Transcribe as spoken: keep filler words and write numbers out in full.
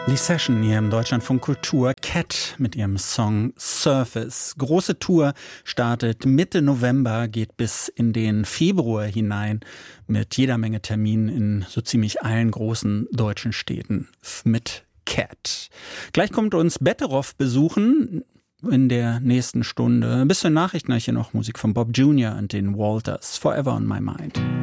Die Session hier im Deutschlandfunk Kultur. Cat mit ihrem Song Surface. Große Tour startet Mitte November, geht bis in den Februar hinein mit jeder Menge Terminen in so ziemlich allen großen deutschen Städten mit Cat. Gleich kommt uns Betteroff besuchen in der nächsten Stunde. Bis zur Nachrichten hier noch Musik von Bob Junior und den Walters. Forever on my mind.